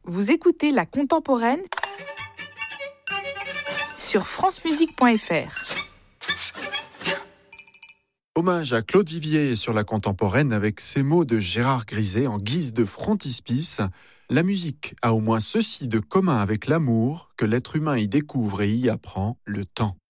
Vous écoutez La Contemporaine sur francemusique.fr. Hommage à Claude Vivier sur La Contemporaine avec ces mots de Gérard Griset en guise de frontispice. La musique a au moins ceci de commun avec l'amour, que l'être humain y découvre et y apprend le temps.